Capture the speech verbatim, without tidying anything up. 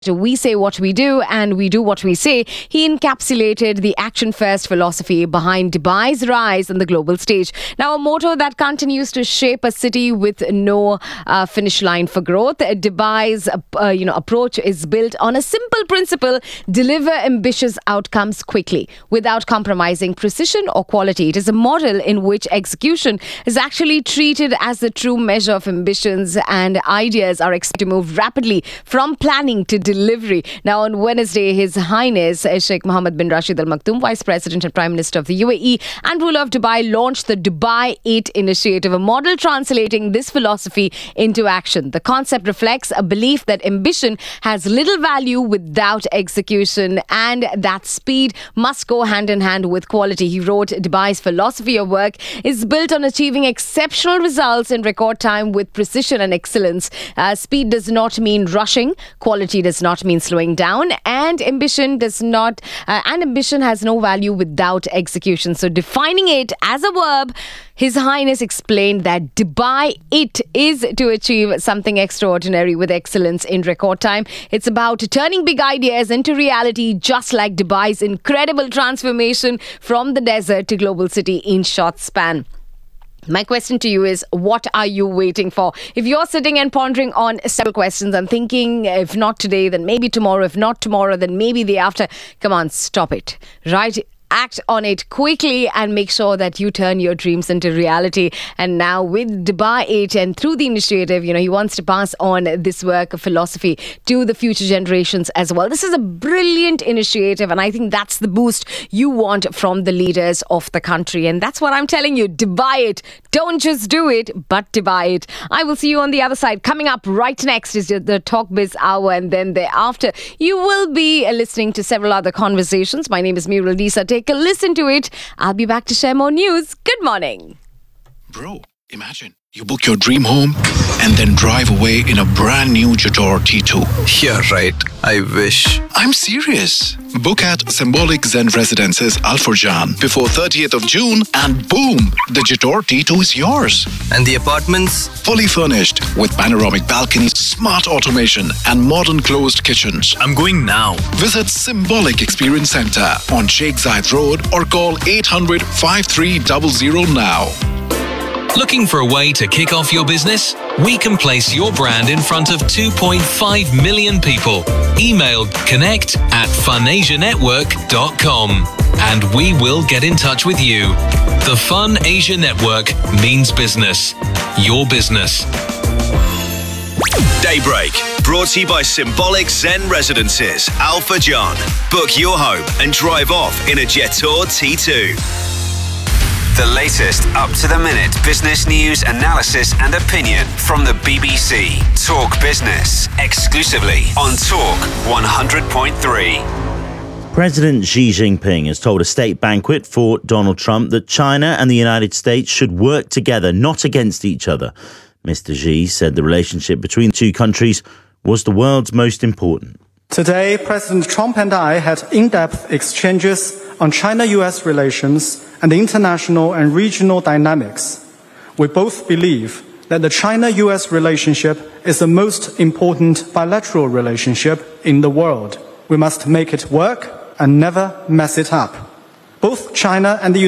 We say what we do and we do what we say. He encapsulated the action-first philosophy behind Dubai's rise on the global stage. Now, a motto that continues to shape a city with no uh, finish line for growth. Dubai's uh, you know, approach is built on a simple principle: deliver ambitious outcomes quickly without compromising precision or quality. It is a model in which execution is actually treated as the true measure of ambitions, and ideas are expected to move rapidly from planning to delivery. Now, on Wednesday, His Highness Sheikh Mohammed bin Rashid Al Maktoum, Vice President and Prime Minister of the U A E and ruler of Dubai, launched the Dubai eight initiative, a model translating this philosophy into action. The concept reflects a belief that ambition has little value without execution, and that speed must go hand in hand with quality. He wrote, Dubai's philosophy of work is built on achieving exceptional results in record time with precision and excellence. Uh, speed does not mean rushing. Quality does not mean slowing down, and ambition does not uh, and ambition has no value without execution. So, defining it as a verb, His Highness explained that Dubai it is to achieve something extraordinary with excellence in record time. It's about turning big ideas into reality, just like Dubai's incredible transformation from the desert to global city in short span. My question to you is, what are you waiting for? If you're sitting and pondering on several questions and thinking, if not today, then maybe tomorrow. If not tomorrow, then maybe the after. Come on, stop it. Right? Act on it quickly and make sure that you turn your dreams into reality. And now with Dubai eight and through the initiative, you know, he wants to pass on this work of philosophy to the future generations as well. This is a brilliant initiative, and I think that's the boost you want from the leaders of the country. And that's what I'm telling you. Dubai it. Don't just do it, but Dubai it. I will see you on the other side. Coming up right next is the Talk Biz Hour, and then thereafter you will be listening to several other conversations. My name is Muriel Disa. Take a listen to it. I'll be back to share more news. Good morning. Bro, imagine you book your dream home and then drive away in a brand new Jador T two. Yeah, right. I wish. I'm serious. Book at Symbolic Zen Residences Al Furjan before thirtieth of June, and boom, the Jador T two is yours. And the apartments? Fully furnished with panoramic balconies, smart automation and modern closed kitchens. I'm going now. Visit Symbolic Experience Center on Sheikh Zayed Road or call eight hundred, five three zero zero now. Looking for a way to kick off your business? We can place your brand in front of two point five million people. Email connect at funasianetwork dot com and we will get in touch with you. The Fun Asia Network means business. Your business. Daybreak, brought to you by Symbolic Zen Residences, Al Furjan. Book your home and drive off in a Jador T two. The latest up-to-the-minute business news, analysis and opinion from the B B C. Talk Business, exclusively on Talk one hundred point three. President Xi Jinping has told a state banquet for Donald Trump that China and the United States should work together, not against each other. Mister Xi said the relationship between the two countries was the world's most important. Today, President Trump and I had in-depth exchanges on China-U S relations and international and regional dynamics. We both believe that the China-U S relationship is the most important bilateral relationship in the world. We must make it work and never mess it up. Both China and the